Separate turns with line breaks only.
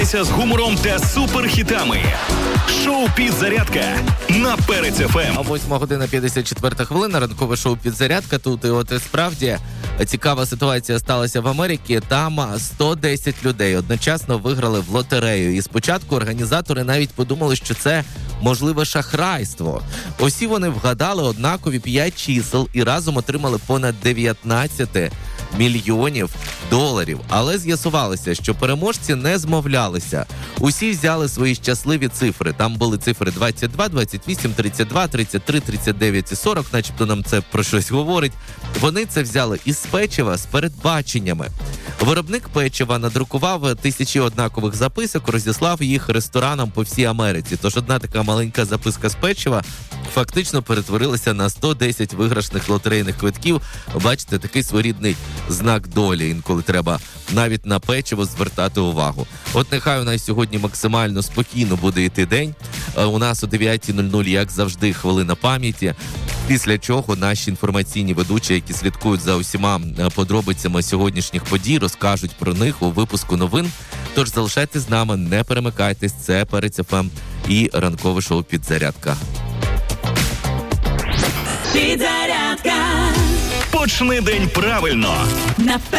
З гумором та суперхітами. Шоу «Підзарядка» на Перець ФМ.
8:54 ранкове шоу «Підзарядка». Тут і от справді цікава ситуація сталася в Америці. Там 110 людей одночасно виграли в лотерею. І спочатку організатори навіть подумали, що це можливе шахрайство. Усі вони вгадали однакові 5 чисел і разом отримали понад 19 мільйонів доларів. Але з'ясувалося, що переможці не змовлялися. Усі взяли свої щасливі цифри. Там були цифри 22, 28, 32, 33, 39 і 40, начебто нам це про щось говорить. Вони це взяли із печива з передбаченнями. Виробник печива надрукував тисячі однакових записок, розіслав їх ресторанам по всій Америці. Тож одна така маленька записка з печива фактично перетворилася на 110 виграшних лотерейних квитків. Бачите, такий своєрідний знак долі. Інколи треба навіть на печиво звертати увагу. От нехай у нас сьогодні максимально спокійно буде йти день. У нас о 9:00, як завжди, хвилина пам'яті. Після чого наші інформаційні ведучі, які слідкують за усіма подробицями сьогоднішніх подій, розкажуть про них у випуску новин. Тож залишайтесь з нами, не перемикайтесь. Це Перець ФМ і ранкове шоу «Підзарядка».
Підзарядка.
Почни день правильно.
На